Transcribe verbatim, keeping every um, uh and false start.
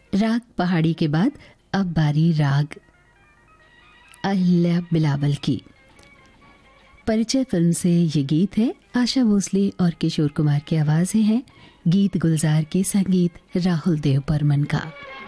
राग पहाड़ी के बाद अब बारी राग अहिल्या बिलावल की। परिचय फिल्म से ये गीत है। आशा भोसले और किशोर कुमार की आवाज़ें हैं। गीत गुलजार के संगीत राहुल देव बर्मन का।